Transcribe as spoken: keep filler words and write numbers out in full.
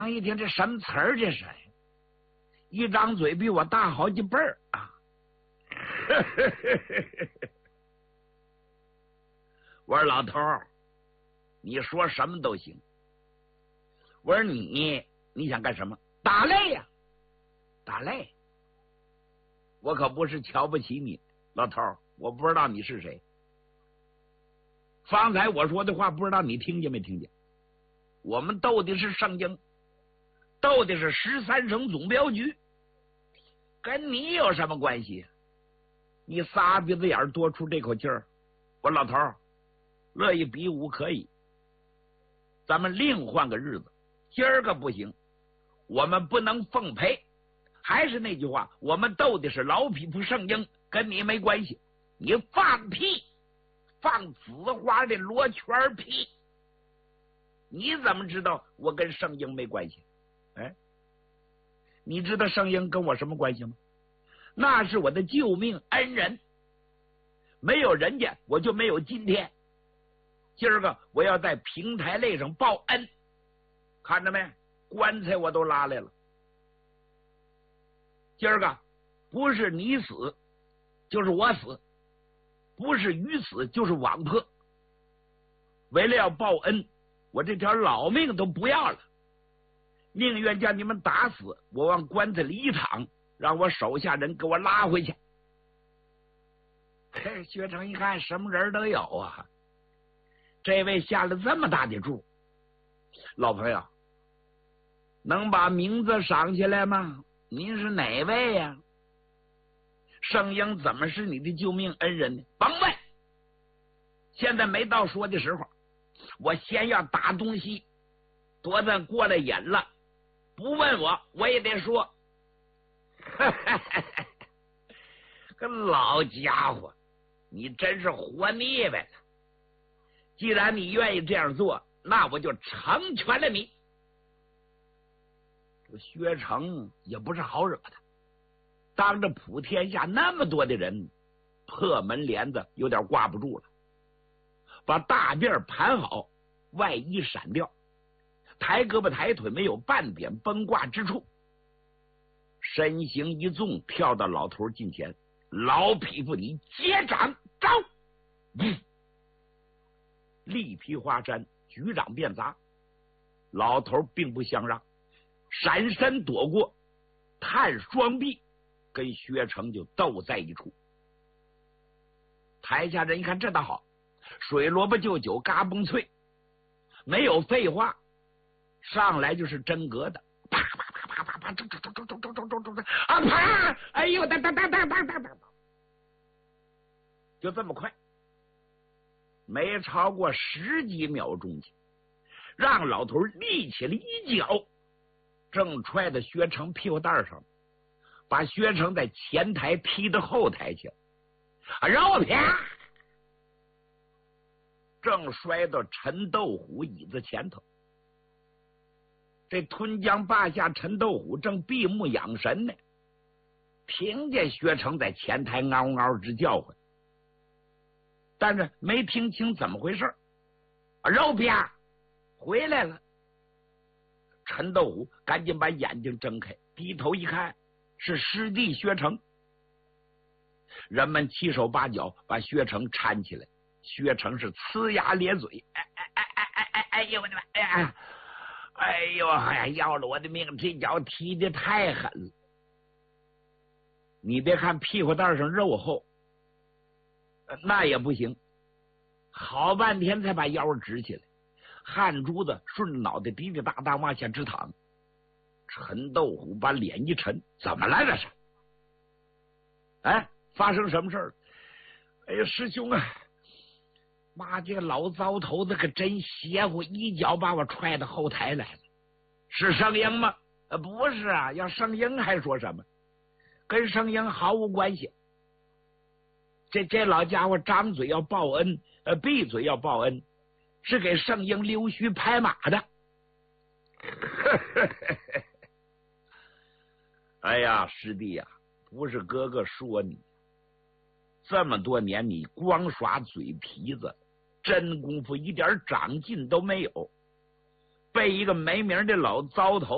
一听这什么词儿？这是一张嘴比我大好几倍儿啊！我说老头儿，你说什么都行。我说你你想干什么？打擂呀、啊，打擂！我可不是瞧不起你，老头儿，我不知道你是谁。方才我说的话，不知道你听见没听见？我们斗的是圣经，斗的是十三省总镖局，跟你有什么关系？你仨鼻子眼多出这口气儿，我老头儿乐意比武可以，咱们另换个日子。今儿个不行，我们不能奉陪。还是那句话，我们斗的是老匹夫圣经，跟你没关系。你放屁，放紫花的罗圈屁！你怎么知道我跟圣婴没关系？哎，你知道圣婴跟我什么关系吗？那是我的救命恩人，没有人家我就没有今天。今儿个我要在平台擂上报恩，看着没？棺材我都拉来了。今儿个不是你死就是我死，不是鱼死就是网破。为了要报恩，我这条老命都不要了，宁愿将你们打死，我往棺材里一躺，让我手下人给我拉回去。嘿，薛成一看什么人都有啊，这位下了这么大的注，老朋友，能把名字赏下来吗？您是哪位呀、啊？圣婴怎么是你的救命恩人呢？甭问，现在没到说的时候。我先要打东西，多咱过了瘾了，不问我我也得说。个老家伙，你真是活腻歪了。既然你愿意这样做，那我就成全了你。这薛成也不是好惹的，当着普天下那么多的人，破门帘子有点挂不住了，把大辫盘好，外衣闪掉，抬胳膊抬腿没有半点崩挂之处，身形一纵，跳到老头近前。老匹夫，你接掌招！嗯，力劈华山，举掌便砸。老头并不相让，闪身躲过，探双臂，跟薛成就斗在一处。台下人一看这倒好，水萝卜就酒，嘎嘣脆，没有废话，上来就是真格的，啪啪啪啪啪啪，咚咚咚咚咚咚咚咚咚啊啪！哎呦，哒哒哒哒哒哒哒，就这么快，没超过十几秒钟去，让老头立起了一脚，正踹到薛成屁股蛋上，把薛成在前台踢到后台去了，啊，绕啪！正摔到陈斗虎椅子前头。这吞江霸下陈斗虎正闭目养神呢，听见薛成在前台嗷嗷直叫唤，但是没听清怎么回事。肉啪回来了。陈斗虎赶紧把眼睛睁开，低头一看，是师弟薛成。人们七手八脚把薛成搀起来，薛成是呲牙咧嘴，哎哎哎哎哎哎哎呦我的妈！哎呀，哎呦哎呀，要了我的命！这脚踢的太狠了。你别看屁股蛋上肉厚，那也不行，好半天才把腰直起来，汗珠子顺着脑袋滴滴答答往下直淌。陈斗虎把脸一沉，怎么了这是？哎，发生什么事儿？哎呀，师兄啊！妈，这个老糟头子可真邪乎，一脚把我踹到后台来了。是圣婴吗？呃，不是啊，要圣婴还说什么？跟圣婴毫无关系。这这老家伙张嘴要报恩，呃，闭嘴要报恩，是给圣婴溜须拍马的。哎呀，师弟呀、啊，不是哥哥说你，这么多年你光耍嘴皮子，真功夫一点长进都没有，被一个没名的老糟头